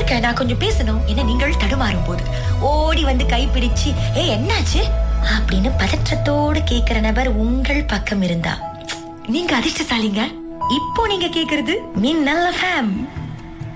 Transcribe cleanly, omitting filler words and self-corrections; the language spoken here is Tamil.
இருக்க, நான் கொஞ்சம் பேசணும் என்ன நீங்கள் தடுமாறும் போது ஓடி வந்து கைப்பிடிச்சு என்னாச்சு அப்படின்னு பதற்றத்தோடு கேக்குற நபர் உங்கள் பக்கம் இருந்தா நீங்க அதிர்ஷ்டசாலிங்க. இப்போ நீங்க கேக்குறது மின்னல் FM.